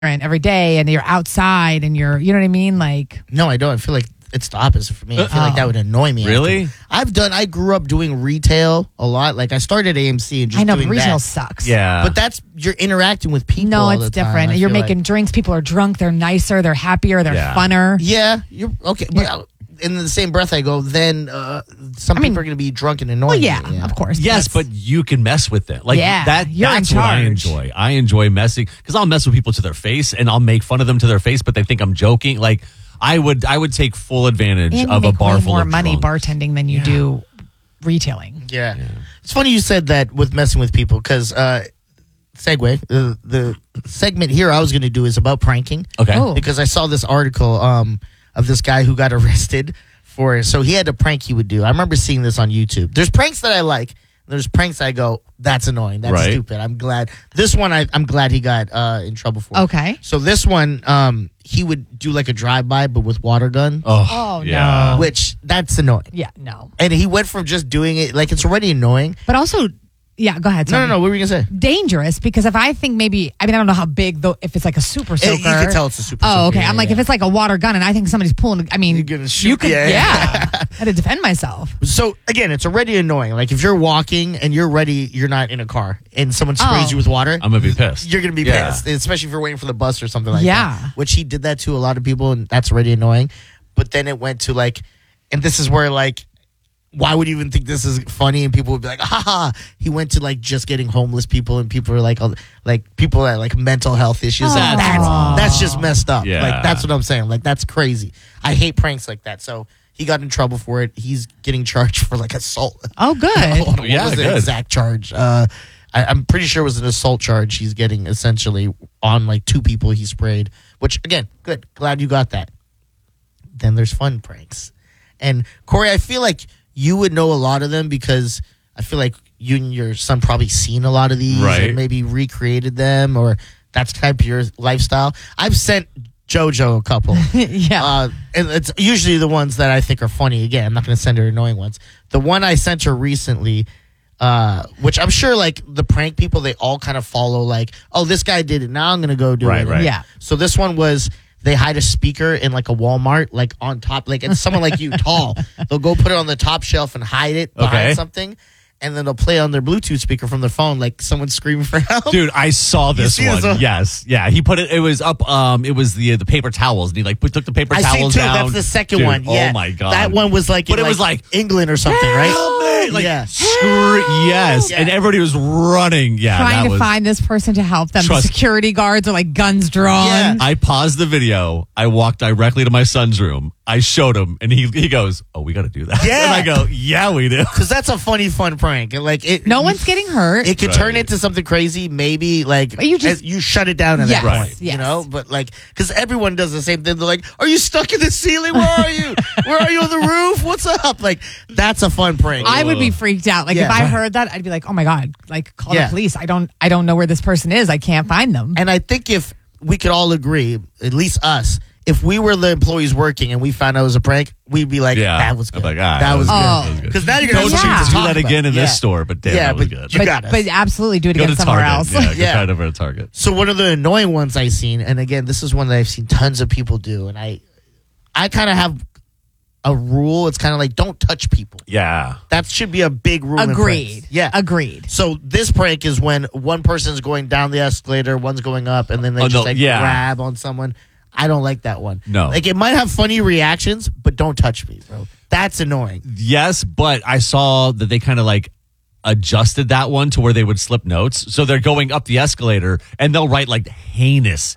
every day and you're outside and you know what I mean? Like, No, I don't. I feel like it's the opposite for me. I feel like that would annoy me. Really? I grew up doing retail a lot. Like I started AMC and just I know doing retail that. sucks. Yeah. But you're interacting with people. No, all it's the time, different. I You're feel making like. drinks. People are drunk. They're nicer. They're happier. They're Yeah. funner. Yeah, you're okay. But in the same breath, I go, then some people are going to be drunk and annoying. Well, yeah, me, of course. Yes, That's- but you can mess with it. Like Yeah, that. you're in That's what I charge. enjoy. I enjoy messing because I'll mess with people to their face and I'll make fun of them to their face, but they think I'm joking. Like I would take full advantage and you of a make bar way full more of money drunks. bartending than you do retailing. Yeah. It's funny you said that with messing with people because segue, the segment here I was going to do is about pranking. Okay. Oh. Because I saw this article of this guy who got arrested so he had a prank he would do. I remember seeing this on YouTube. There's pranks that I like. There's pranks I go, that's annoying. That's Right. stupid. I'm glad. This one, I'm glad he got in trouble for. Okay. So this one, he would do like a drive-by, but with water gun, Oh, yeah. no. which that's annoying. Yeah, no. And he went from just doing it, like it's already annoying. But also, yeah, go ahead. No, what were you going to say? Dangerous because if I think I don't know how big though. If it's like a super soaker, You can tell it's a super Oh, soaker. okay. Yeah, I'm like, yeah. if it's like a water gun and I think somebody's pulling, I mean, You're gonna shoot, you could, yeah. I had to defend myself. So again, it's already annoying. Like if you're walking and you're not in a car and someone sprays Oh. you with water, I'm gonna be pissed. you're gonna be Yeah. pissed, especially if you're waiting for the bus or something like Yeah. that. Which he did that to a lot of people, and that's already annoying. But then it went to like, and this is where like, why would you even think this is funny? And people would be like, ha. He went to like just getting homeless people, and people are like people that like mental health issues. Oh. That's just messed up. Yeah. Like that's what I'm saying. Like that's crazy. I hate pranks like that. So he got in trouble for it. He's getting charged for like assault. Oh, good. What Yeah, was the good. exact charge? I'm pretty sure it was an assault charge. He's getting essentially on like 2 people he sprayed. Which again, good. Glad you got that. Then there's fun pranks, and Corey, I feel like you would know a lot of them because I feel like you and your son probably seen a lot of these, Right. and maybe recreated them, or that's type of your lifestyle. I've sent JoJo a couple. Yeah. And it's usually the ones that I think are funny. Again, I'm not going to send her annoying ones. The one I sent her recently, which I'm sure like the prank people, they all kind of follow like, oh, this guy did it. Now I'm going to go do it. Right. Yeah. So this one was they hide a speaker in like a Walmart, like on top, like it's someone like you tall. They'll go put it on the top shelf and hide it behind Okay. something. And then they'll play on their Bluetooth speaker from their phone, like someone screaming for help. Dude, I saw this see this one. one? Yes, yeah. He put it. It was up. It was the paper towels, and he like took the paper I see towels too. down. That's the second Dude, one. Yeah. Oh my god. That one was like, But in it was like England or something, right? Help me! Like, Yeah. yes, Yeah. and everybody was running. Yeah, Trying that to was, find this person to help them. Trust- The security guards are like guns drawn. Yeah. I paused the video. I walked directly to my son's room. I showed him, and he goes, "Oh, we got to do that." Yeah. And I go, "Yeah, we do." Because that's a funny, fun prank. And, like it, No one's getting hurt. It could turn into something crazy. Maybe like But you just- you shut it down at Yes, that right. point. yes. You know, but like because everyone does the same thing. They're like, "Are you stuck in the ceiling? Where are you? Where are you on the roof? What's up?" Like that's a fun prank. I would be freaked out. Like Yeah. if I heard that, I'd be like, "Oh my god!" Like call Yeah. the police. I don't know where this person is. I can't find them. And I think if we could all agree, at least us, if we were the employees working and we found out it was a prank, we'd be like, Yeah. "That was good. I'm like, ah, that was Oh. good." Because now you're gonna Don't have you something to do talk that about. again in Yeah. this store? But damn, Yeah, that was but good. you but, got us. but absolutely do it Go again to somewhere Target. else. Yeah, go Yeah. try it over at Target. So one of the annoying ones I've seen, and again, this is one that I've seen tons of people do, and I kind of have a rule. It's kind of like don't touch people. Yeah. That should be a big rule. in Agreed. pranks. Yeah. Agreed. So this prank is when one person's going down the escalator, one's going up, and then they Oh, just no, like yeah. grab on someone. I don't like that one. No. Like it might have funny reactions, but don't touch me, bro. That's annoying. Yes, but I saw that they kind of like adjusted that one to where they would slip notes. So they're going up the escalator and they'll write like heinous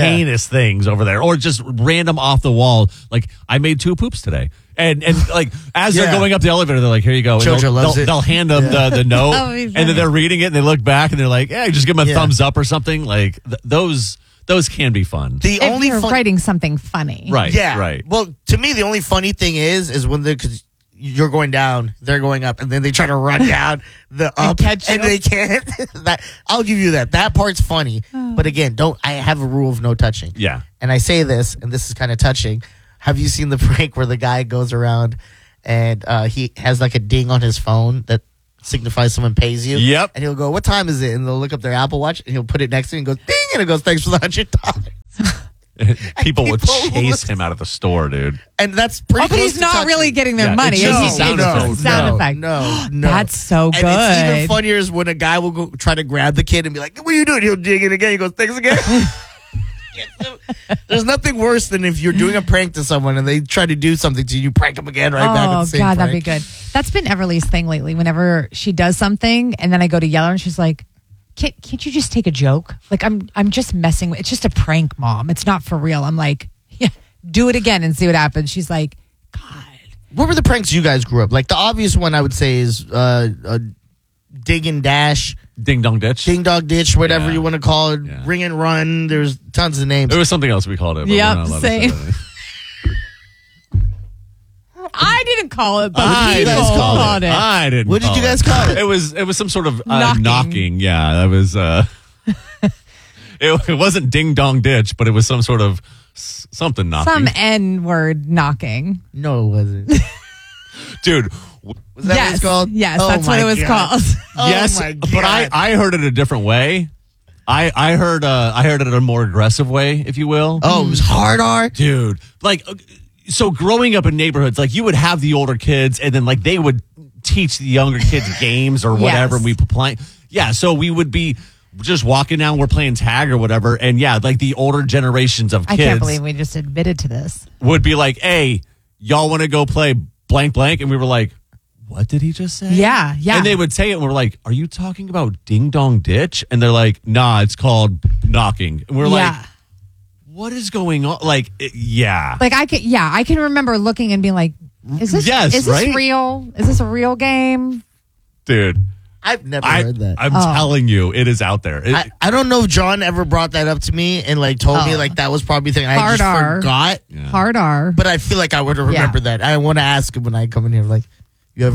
things over there, or just random off the wall. Like I made 2 poops today. And like as Yeah. they're going up the elevator, they're like, "Here you go." And JoJo they'll, loves they'll, it. they'll hand them the note, That would be and then funny. they're reading it, and they look back, and they're like, "Yeah, just give them a Yeah. thumbs up or something." Like those can be fun. The If only you're fun- writing something funny, Right. Yeah. Right. Well, to me, the only funny thing is when because you're going down, they're going up, and then they try to run down the up, catch and you. they can't. That I'll give you that. That part's funny, but again, don't. I have a rule of no touching. Yeah. And I say this, and this is kind of touching. Have you seen the prank where the guy goes around and he has like a ding on his phone that signifies someone pays you. Yep. And he'll go, "What time is it?" And they'll look up their Apple Watch and he'll put it next to him and goes, "Ding!" And it goes, "Thanks for the $100." People would people chase him out of the store, dude. And that's pretty. Oh, but close he's to not touching. really getting their Yeah, money. it's just It's a sound it's effect. a sound effect. No. That's so And it's even good. funnier is when a guy will go try to grab the kid and be like, "What are you doing?" He'll dig it again. He goes, "Thanks again." There's nothing worse than if you're doing a prank to someone and they try to do something to you, you prank them again right back. With Oh the same God, prank. that'd be good. That's been Everly's thing lately. Whenever she does something, and then I go to yell at her, and she's like, "Can't you just take a joke? Like I'm just messing with. It's just a prank, Mom. It's not for real." I'm like, "Yeah, do it again and see what happens." She's like, "God, What were the pranks you guys grew up? Like the obvious one I would say is dig and dash, Ding dong ditch. ding dog ditch, whatever Yeah. you want to call it, Yeah. ring and run. There's tons of names. There was something else we called it. But Yep, we're not allowed to say same. that. I didn't call it, but I people guys call called it." I didn't. What did call you guys call it? It was some sort of Knocking. knocking. Yeah, that was. It wasn't ding dong ditch, but it was some sort of something knocking. Some N-word knocking. No, it wasn't. Dude. Was that what Yes, it's called? yes, Oh that's what my it was God. called. Oh Yes, my but God. I heard it a different way. I heard it a more aggressive way, if you will. Oh, it was hard R. Dude, like, so growing up in neighborhoods, like you would have the older kids and then like they would teach the younger kids games or whatever. Yes. We play. Yeah. So we would be just walking down, we're playing tag or whatever. And yeah, like the older generations of I kids can't believe we just admitted to this. would be like, "Hey, y'all want to go play blank blank?" And we were like, "What did he just say?" Yeah, yeah. And they would say it, and we're like, "Are you talking about ding dong ditch?" And they're like, "Nah, it's called knocking." And we're like, Yeah. "What is going on?" Like, yeah. Like I can remember looking and being like, "Is this Yes, is this right? real? Is this a real game?" Dude, I've never heard that. I'm telling you, it is out there. I don't know if John ever brought that up to me and like told me Oh. like that was probably the thing I Hard just R. forgot. Hard R. But I feel like I would remember that. I want to ask him when I come in here, like, you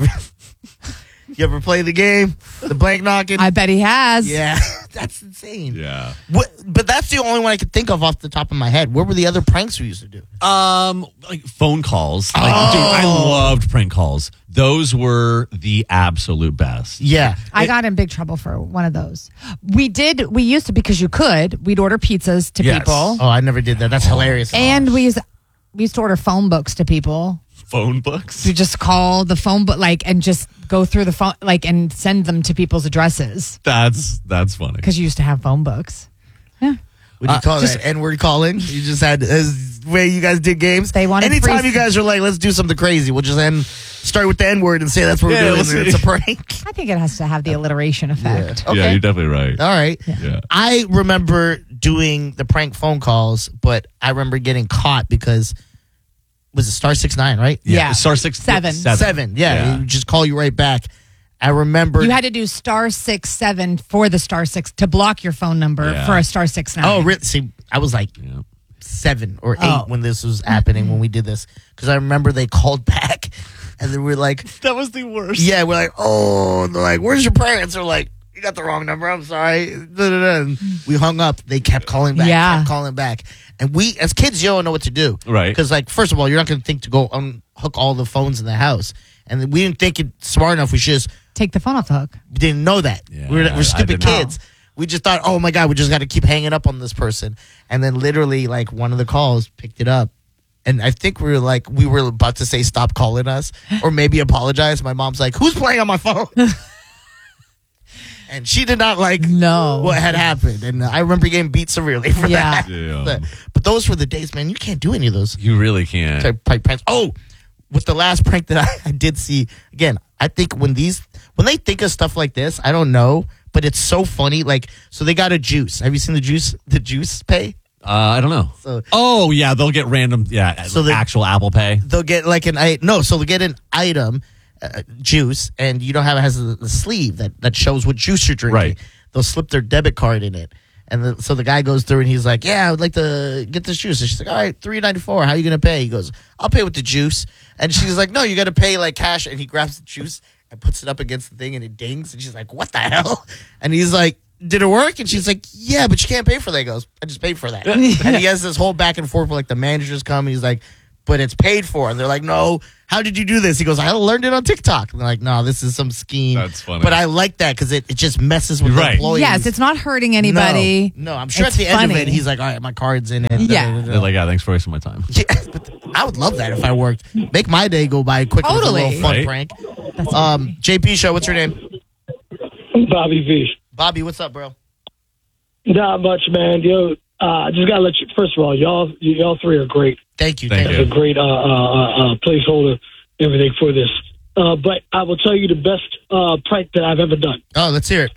ever play the game, the blank knocking? I bet he has. Yeah, that's insane. yeah. But that's the only one I could think of off the top of my head. What were the other pranks we used to do? Like phone calls. Like, dude, I loved prank calls. Those were the absolute best. Yeah, I got in big trouble for one of those. We used to, because you could, we'd order pizzas to Yes. people. Oh, I never did that. That's hilarious. And we used to order phone books to people. Phone books. You just call the phone book, like, and just go through the phone, like, and send them to people's addresses, That's funny. because you used to have phone books. what do you call just- that? N-word calling? You just had as way you guys did games. They wanted Anytime free- you guys are like, let's do something crazy, we'll just start with the N-word and say that's what Yeah, we're doing. let's and see. it's a prank. I think it has to have the alliteration effect. Okay. Yeah, you're definitely right. All right. Yeah. I remember doing the prank phone calls, but I remember getting caught because was it star 69, right? Yeah. Star six Seven. Seven. Yeah. It would just call you right back. I remember. You had to do *67 for the *6 to block your phone number Yeah. for a *69. Oh, really? See, I was like Yeah. 7 or 8 Oh. when this was happening, when we did this. Because I remember they called back and then we're like, That was the worst. yeah, we're like, oh, and they're like, where's your parents? They're like, you got the wrong number. I'm sorry. Da-da-da. And we hung up. They kept calling back. Yeah. Kept calling back. And we, as kids, you don't know what to do. Right. Because, like, first of all, you're not going to think to go unhook all the phones in the house. And then we didn't think it smart enough. We should just Take the phone off the hook. didn't know that. Yeah, we're I stupid didn't know. kids. We just thought, oh my God, we just got to keep hanging up on this person. And then literally, like, one of the calls picked it up. And I think we were about to say, stop calling us or maybe apologize. My mom's like, who's playing on my phone? And she did not like No. what had happened. And I remember getting beat severely for Yeah. that. Yeah. But those were the days, man. You can't do any of those You really can't. type pranks. Oh, with the last prank that I did see, again, I think when they think of stuff like this, I don't know, but it's so funny. Like, so they got a juice. Have you seen the juice pay? I don't know. So Oh yeah, they'll get random. Yeah, So the- actual Apple Pay. they'll get like so they'll get an item, juice, and you don't have it has the sleeve that shows what juice you're drinking. Right. They'll slip their debit card in it. And so the guy goes through and he's like, yeah, I would like to get this juice. And she's like, all right, $3.94. How are you going to pay? He goes, I'll pay with the juice. And she's like, no, you got to pay like cash. And he grabs the juice and puts it up against the thing and it dings. And she's like, what the hell? And he's like, did it work? And she's like, yeah, but you can't pay for that. He goes, I just paid for that. And he has this whole back and forth where like the managers come and he's like, but it's paid for. And they're like, no, how did you do this? He goes, I learned it on TikTok. And they're like, no, this is some scheme. That's funny. But I like that because it just messes with the employees. Yes, it's not hurting anybody. No, I'm sure It's at the end of funny. it, he's like, all right, my card's in it. Yeah. They're like, thanks for wasting my time. Yeah, but I would love that if I worked. Make my day go by quicker with a Totally. little fun Right? prank. JP Show, what's your name? Bobby V. Bobby, what's up, bro? Not much, man. Yo, I just gotta let you. First of all, y'all three are great. Thank you. Thank That's a great placeholder, everything for this. But I will tell you the best prank that I've ever done. Oh, let's hear it.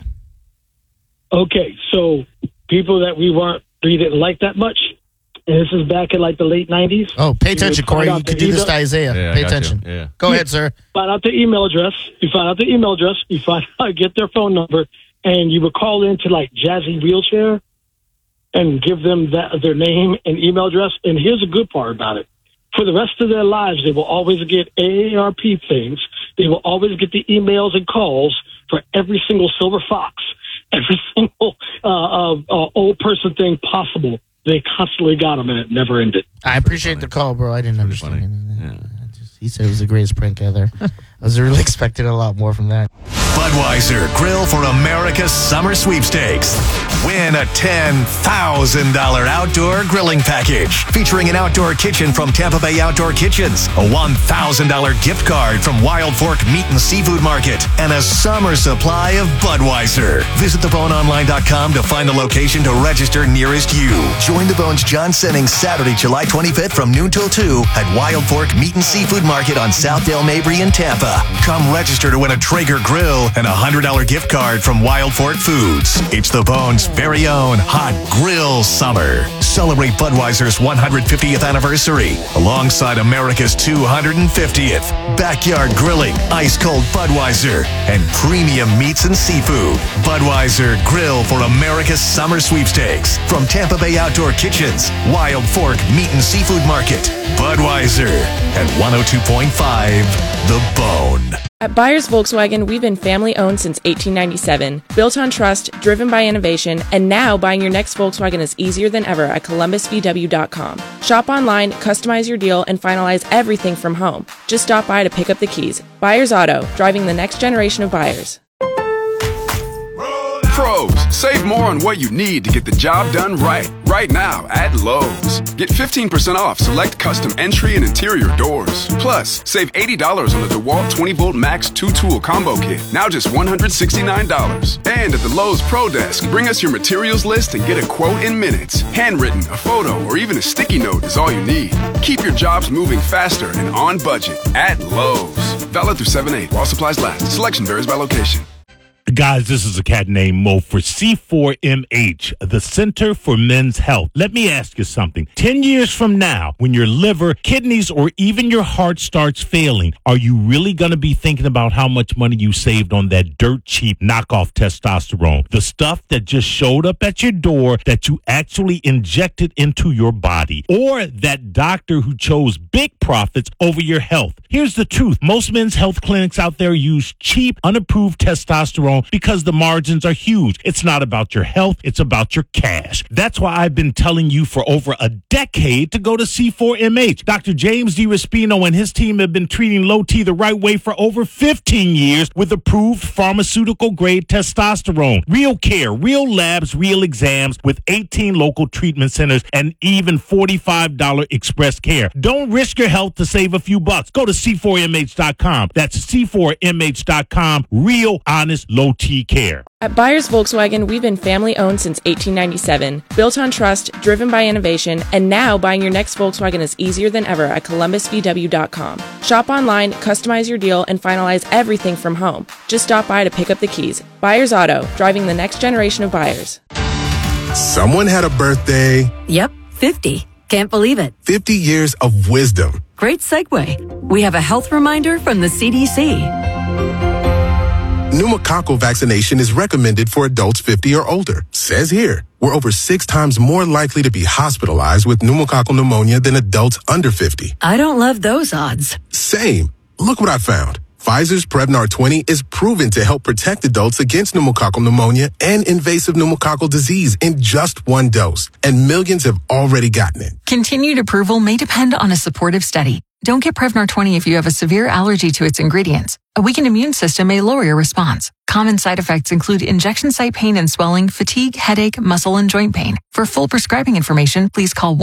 Okay, so people that we didn't like that much, and this is back in like the late 90s. Oh, pay You attention, would find Corey. You out could the do this email- to Isaiah. Yeah, I Pay got you. attention. Yeah. Go ahead, sir. Find out the email address. You find out the email address. You find out, get their phone number, and you would call into like Jazzy Wheelchair and give them their name and email address. And here's the good part about it. For the rest of their lives, they will always get AARP things. They will always get the emails and calls for every single silver fox, every single old person thing possible. They constantly got them, and it never ended. I appreciate the call, bro. I didn't Funny. understand. He said it was the greatest prank ever. I was really expecting a lot more from that. Budweiser Grill for America's Summer Sweepstakes. Win a $10,000 outdoor grilling package featuring an outdoor kitchen from Tampa Bay Outdoor Kitchens, a $1,000 gift card from Wild Fork Meat and Seafood Market, and a summer supply of Budweiser. Visit theboneonline.com to find the location to register nearest you. Join the Bones John Sennings Saturday, July 25th from noon till 2 at Wild Fork Meat and Seafood Market on Southdale Mabry in Tampa. Come register to win a Traeger grill and a $100 gift card from Wild Fork Foods. It's the Bones' very own Hot Grill Summer. Celebrate Budweiser's 150th anniversary alongside America's 250th. Backyard grilling, ice-cold Budweiser, and premium meats and seafood. Budweiser Grill for America's Summer Sweepstakes from Tampa Bay Outdoor Kitchens, Wild Fork Meat and Seafood Market. Budweiser at 102.5 The Bone. At Byers Volkswagen, we've been family-owned since 1897, built on trust, driven by innovation, and now buying your next Volkswagen is easier than ever at columbusvw.com. Shop online, customize your deal, and finalize everything from home. Just stop by to pick up the keys. Byers Auto, driving the next generation of buyers. Pros, save more on what you need to get the job done right now at Lowe's. Get 15% off select custom entry and interior doors. Plus, save $80 on the DeWalt 20-volt Max 2-tool combo kit, now just $169. And at the Lowe's Pro Desk, bring us your materials list and get a quote in minutes. Handwritten, a photo, or even a sticky note is all you need. Keep your jobs moving faster and on budget at Lowe's. Valid through 7/8 while supplies last. Selection varies by location. Guys, this is a cat named Mo for C4MH, the Center for Men's Health. Let me ask you something. 10 years from now, when your liver, kidneys, or even your heart starts failing, are you really going to be thinking about how much money you saved on that dirt cheap knockoff testosterone? The stuff that just showed up at your door that you actually injected into your body, or that doctor who chose big profits over your health. Here's the truth. Most men's health clinics out there use cheap, unapproved testosterone because the margins are huge. It's not about your health. It's about your cash. That's why I've been telling you for over a decade to go to C4MH. Dr. James D. Raspino and his team have been treating low T the right way for over 15 years with approved pharmaceutical-grade testosterone. Real care, real labs, real exams with 18 local treatment centers and even $45 express care. Don't risk your health to save a few bucks. Go to C4MH.com. That's C4MH.com. Real, honest, low T care. At Byers Volkswagen, we've been family-owned since 1897, built on trust, driven by innovation, and now buying your next Volkswagen is easier than ever at columbusvw.com. Shop online, customize your deal, and finalize everything from home. Just stop by to pick up the keys. Byers Auto, driving the next generation of buyers. Someone had a birthday. Yep, 50. Can't believe it. 50 years of wisdom. Great segue. We have a health reminder from the CDC. Pneumococcal vaccination is recommended for adults 50 or older. Says here, we're over 6 times more likely to be hospitalized with pneumococcal pneumonia than adults under 50. I don't love those odds. Same. Look what I found. Pfizer's Prevnar 20 is proven to help protect adults against pneumococcal pneumonia and invasive pneumococcal disease in just one dose, and millions have already gotten it. Continued approval may depend on a supportive study. Don't get Prevnar 20 if you have a severe allergy to its ingredients. A weakened immune system may lower your response. Common side effects include injection site pain and swelling, fatigue, headache, muscle, and joint pain. For full prescribing information, please call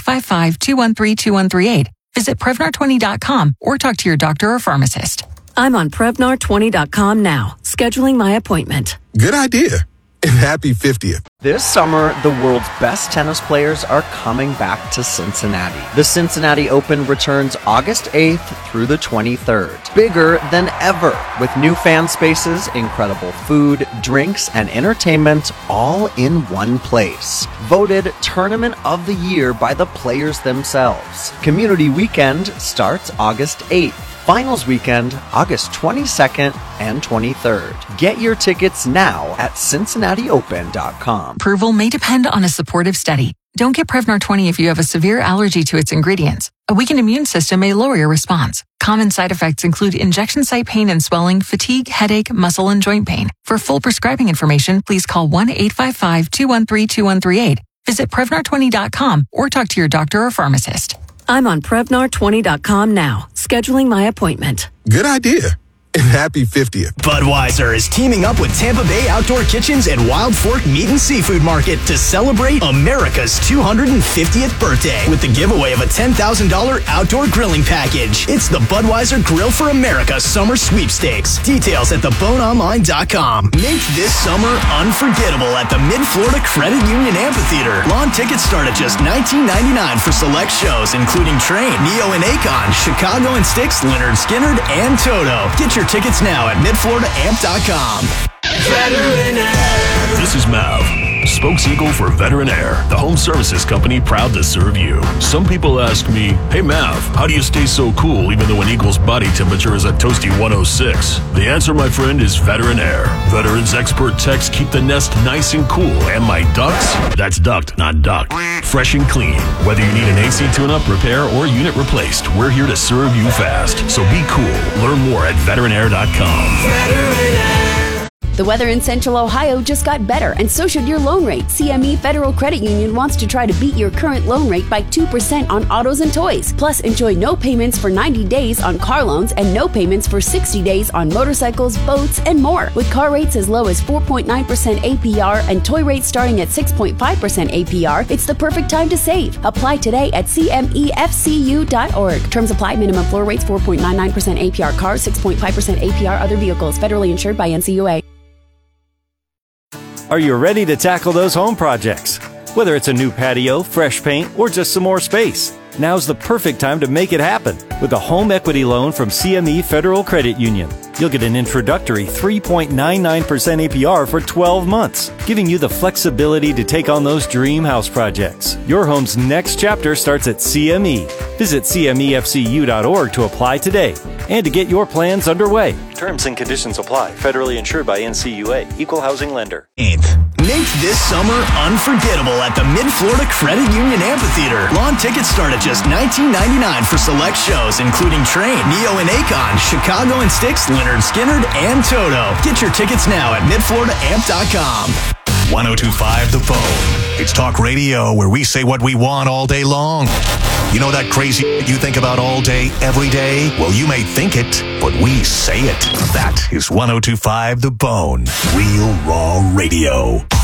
1-855-213-2138. Visit Prevnar20.com or talk to your doctor or pharmacist. I'm on Prevnar20.com now, scheduling my appointment. Good idea. And happy 50th. This summer, the world's best tennis players are coming back to Cincinnati. The Cincinnati Open returns August 8th through the 23rd. Bigger than ever, with new fan spaces, incredible food, drinks, and entertainment all in one place. Voted Tournament of the Year by the players themselves. Community Weekend starts August 8th. Finals weekend, August 22nd and 23rd. Get your tickets now at CincinnatiOpen.com. Approval may depend on a supportive study. Don't get Prevnar 20 if you have a severe allergy to its ingredients. A weakened immune system may lower your response. Common side effects include injection site pain and swelling, fatigue, headache, muscle, and joint pain. For full prescribing information, please call 1-855-213-2138. Visit Prevnar20.com or talk to your doctor or pharmacist. I'm on Prevnar20.com now, scheduling my appointment. Good idea. And happy 50th. Budweiser is teaming up with Tampa Bay Outdoor Kitchens and Wild Fork Meat and Seafood Market to celebrate America's 250th birthday with the giveaway of a $10,000 outdoor grilling package. It's the Budweiser Grill for America Summer Sweepstakes. Details at theboneonline.com. Make this summer unforgettable at the Mid-Florida Credit Union Amphitheater. Lawn tickets start at just $19.99 for select shows, including Train, Neo and Akon, Chicago and Styx, Leonard Skinner, and Toto. Get your tickets now at midfloridaamp.com. Veteran Air. This is Mav, Spokes-Eagle for Veteran Air, the home services company proud to serve you. Some people ask me, hey Mav, how do you stay so cool even though an Eagle's body temperature is a toasty 106? The answer, my friend, is Veteran Air. Veterans expert techs keep the nest nice and cool, and my ducts, that's duct, not duct, fresh and clean. Whether you need an AC tune-up, repair, or unit replaced, we're here to serve you fast. So be cool. Learn more at veteranair.com. Veteran Air. The weather in Central Ohio just got better, and so should your loan rate. CME Federal Credit Union wants to try to beat your current loan rate by 2% on autos and toys. Plus, enjoy no payments for 90 days on car loans and no payments for 60 days on motorcycles, boats, and more. With car rates as low as 4.9% APR and toy rates starting at 6.5% APR, it's the perfect time to save. Apply today at CMEFCU.org. Terms apply. Minimum floor rates 4.99% APR cars, 6.5% APR other vehicles. Federally insured by NCUA. Are you ready to tackle those home projects? Whether it's a new patio, fresh paint, or just some more space, now's the perfect time to make it happen with a home equity loan from CME Federal Credit Union. You'll get an introductory 3.99% APR for 12 months, giving you the flexibility to take on those dream house projects. Your home's next chapter starts at CME. Visit CMEFCU.org to apply today and to get your plans underway. Terms and conditions apply. Federally insured by NCUA. Equal housing lender. Make this summer unforgettable at the Mid-Florida Credit Union Amphitheater. Lawn tickets start at just $19.99 for select shows, including Train, Neo and Akon, Chicago and Styx, Leonard Skinner, and Toto. Get your tickets now at midfloridaamp.com. 102.5 The Phone. It's talk radio where we say what we want all day long. You know that crazy you think about all day, every day? Well, you may think it, but we say it. That is 102.5 The Bone. Real raw radio.